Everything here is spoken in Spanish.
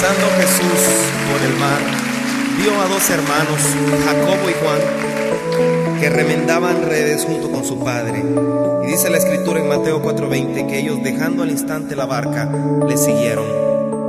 Andando Jesús por el mar, vio a dos hermanos, Jacobo y Juan, que remendaban redes junto con su padre. Y dice la escritura en Mateo 4:20 que ellos, dejando al instante la barca, le siguieron.